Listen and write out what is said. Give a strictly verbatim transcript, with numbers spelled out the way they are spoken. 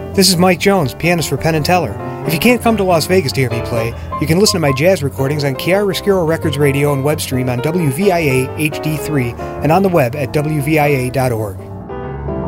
This is Mike Jones, pianist for Penn and Teller. If you can't come to Las Vegas to hear me play, you can listen to my jazz recordings on Chiaroscuro Records Radio and web stream on W V I A H D three and on the web at W V I A dot org.